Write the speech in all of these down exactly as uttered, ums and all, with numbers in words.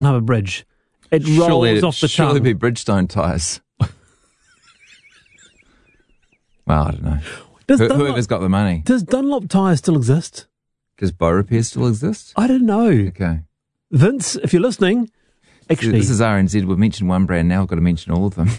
Harbour Bridge. It rolls surely, off the surely tongue. be Bridgestone tyres. Well, I don't know. Does Who, Dunlop, whoever's got the money. does Dunlop tyres still exist? Does Bow Repair still exist? I don't know. Okay. Vince, if you're listening, actually... This is R N Z. We've mentioned one brand now. We've got to mention all of them.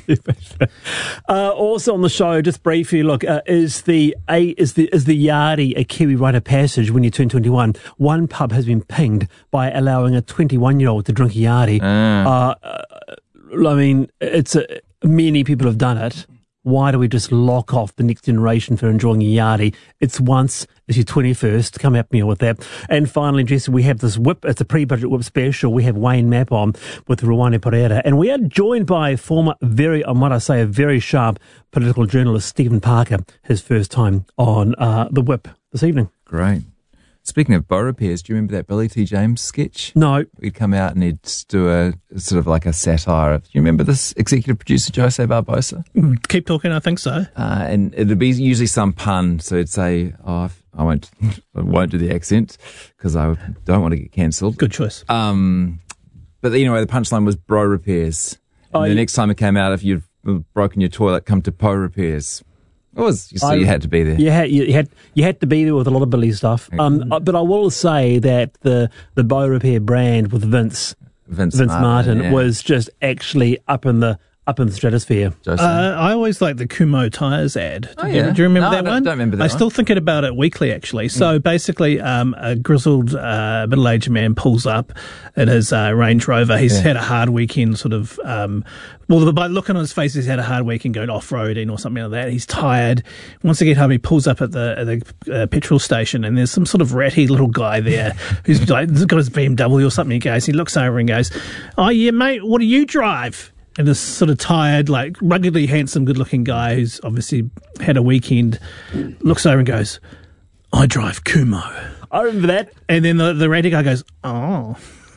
uh, also on the show, just briefly, look, uh, is the a is the is the Yardie a Kiwi rite of passage when you turn twenty-one? One pub has been pinged by allowing a twenty-one-year-old to drink a Yardie. Ah. Uh, uh, I mean, it's a, many people have done it. Why do we just lock off the next generation for enjoying a Yardie? It's once, it's your twenty-first. Come at me with that. And finally, Jess, we have this whip. It's a pre-budget whip special. We have Wayne Mapp on with Ruane Pereira. And we are joined by former, very, I might I say, a very sharp political journalist, Stephen Parker, his first time on uh, the whip this evening. Great. Speaking of Bow Repairs, do you remember that Billy T. James sketch? No. He'd come out and he'd do a sort of like a satire. Do you remember this executive producer, Jose Barbosa? Keep talking, I think so. Uh, and it'd be usually some pun. So he'd say, oh, I won't, I won't do the accent because I don't want to get cancelled. Good choice. Um, but anyway, the punchline was Bro Repairs. And Oh, the you- next time it came out, if you'd broken your toilet, come to Po Repairs. It was, you see, I- you had to be there. You had, you had you had to be there with a lot of Billy stuff. Um, uh, but I will say that the the Bow Repair brand with Vince Vince, Vince Martin, yeah. was just actually up in the up in the stratosphere. Jose. Uh, I always like the Kumo Tyres ad. Do, Oh, you, yeah. do you remember No, that I don't- one? don't remember that I one. still thinking about it weekly, actually. So basically, um, a grizzled uh, middle-aged man pulls up in his uh, Range Rover. He's Yeah. had a hard weekend, sort of. Um, well, by looking on his face, he's had a hard weekend going off-roading or something like that. He's tired. Wants to get home. He pulls up at the at the uh, petrol station, and there's some sort of ratty little guy there who's like, got his B M W or something. He goes. He looks over and goes, "Oh yeah, mate. What do you drive?" And this sort of tired, like ruggedly handsome, good-looking guy who's obviously had a weekend looks over and goes, "I drive Kumo." I remember that. And then the, the ratty guy goes, "Oh."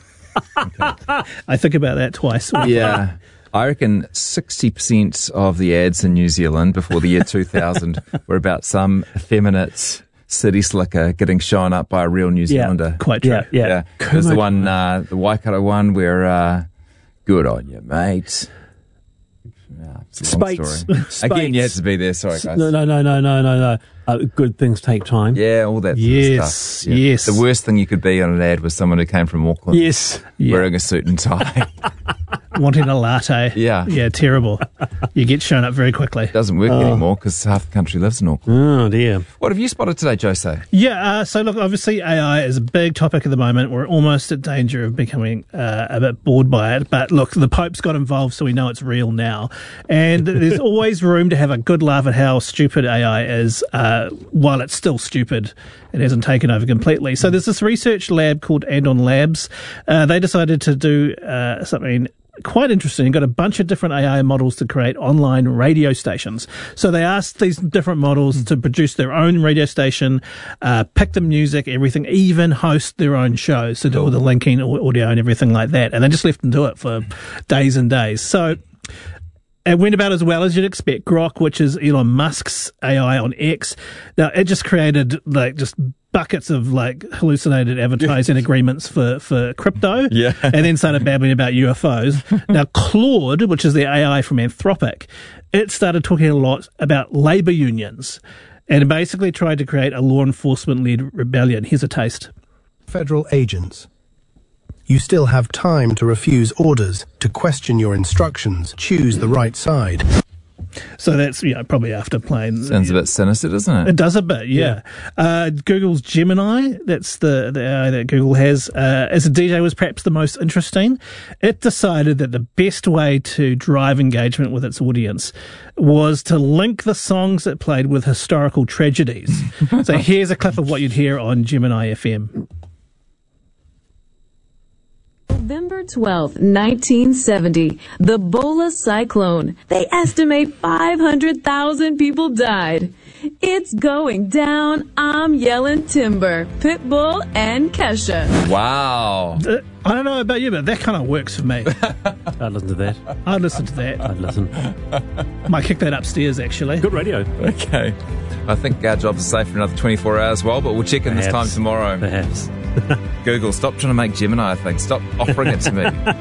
I think about that twice. Yeah. I reckon sixty percent of the ads in New Zealand before the year two thousand were about some effeminate city slicker getting shown up by a real New Zealander. Quite true. Yeah, yeah. Yeah. There's the one, uh, the Waikato one where, uh, good on you, mate. Yeah, it's a long Spates. story. Spates. Again, you had to be there. Sorry, guys. No, no, no, no, no, no, no. Uh, good things take time. Yeah, all that sort Yes, of stuff. Yeah. yes. The worst thing you could be on an ad was someone who came from Auckland Yes. wearing a suit and tie. Wanting a latte. Yeah. Yeah, terrible. You get shown up very quickly. Doesn't work anymore because half the country lives in Auckland. Oh dear. What have you spotted today, Jose? Yeah, uh, so look, obviously A I is a big topic at the moment. We're almost at danger of becoming uh, a bit bored by it. But look, the Pope's got involved, so we know it's real now. And there's always room to have a good laugh at how stupid A I is, uh, while it's still stupid. It hasn't taken over completely. So there's this research lab called Andon Labs. Uh, they decided to do uh, something quite interesting. Got a bunch of different A I models to create online radio stations. So they asked these different models to produce their own radio station, uh, pick the music, everything, even host their own shows. So do all the linking, audio and everything like that. And they just left them to it for days and days. So it went about as well as you'd expect. Grok, which is Elon Musk's A I on X. Now, it just created like just buckets of like hallucinated advertising agreements for, for crypto. Yeah. And then started babbling about U F Os. Now, Claude, which is the A I from Anthropic, it started talking a lot about labor unions and basically tried to create a law enforcement-led rebellion. Here's a taste. Federal agents. You still have time to refuse orders, to question your instructions, choose the right side. So that's, you know, probably after playing. Sounds a bit sinister, doesn't it? It does a bit, yeah. Uh, Google's Gemini, that's the, the A I that Google has, uh, as a D J was perhaps the most interesting. It decided that the best way to drive engagement with its audience was to link the songs it played with historical tragedies. So here's a clip of what you'd hear on Gemini F M. November twelfth, nineteen seventy, the Bola cyclone. They estimate five hundred thousand people died. It's going down. I'm yelling timber. Pitbull and Kesha. Wow. Uh, I don't know about you, but that kind of works for me. I'd listen to that. I'd listen to that. I'd listen. Might kick that upstairs, actually. Good radio. Okay. I think our jobs are safe for another twenty-four hours, well, but we'll check in this time Perhaps. tomorrow. Perhaps. Google, stop trying to make Gemini a thing. Stop offering it to me.